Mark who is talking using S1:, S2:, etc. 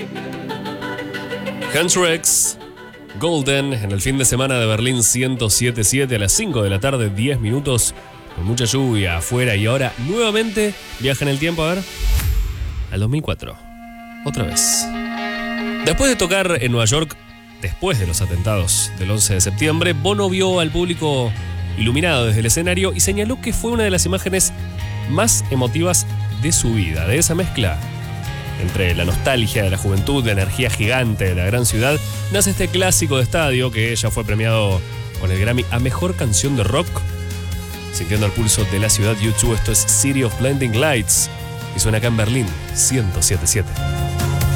S1: Hans Rex, Golden, en el fin de semana de Berlín 107.7 a las 5 de la tarde, 10 minutos, con mucha lluvia afuera, y ahora nuevamente viaja en el tiempo, a ver, al 2004, otra vez. Después de tocar en Nueva York, después de los atentados del 11 de septiembre, Bono vio al público iluminado desde el escenario y señaló que fue una de las imágenes más emotivas de su vida. De esa mezcla entre la nostalgia de la juventud, la energía gigante de la gran ciudad, nace este clásico de estadio que ya fue premiado con el Grammy a Mejor Canción de Rock. Sintiendo el pulso de la ciudad, U2, esto es City of Blinding Lights y suena acá en Berlín 107.7.